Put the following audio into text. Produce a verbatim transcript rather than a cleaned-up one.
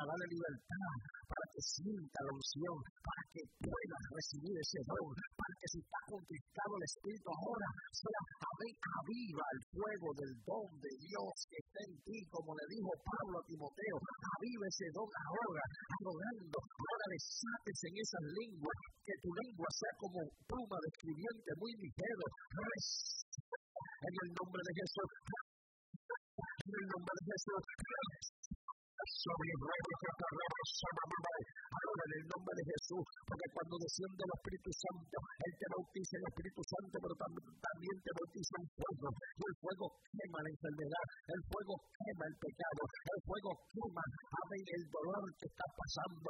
dale libertad, para que sienta la unción, para que pueda recibir ese don, para que si está conquistado el Espíritu ahora, sea aviva el fuego del don de Dios que está en ti, como le dijo Pablo a Timoteo, aviva ese don ahora, adorando, ahora desates en esas lenguas, que tu lengua sea como pluma de escribiente muy ligero, en el nombre de Jesús, en el nombre de Jesús, sobre el rey de ahora en el nombre de Jesús, porque cuando desciende el Espíritu Santo, Él te bautiza en el Espíritu Santo, pero también te bautiza en fuego, y el fuego quema la enfermedad, el fuego quema el pecado, el fuego quema, amén, el dolor que está pasando,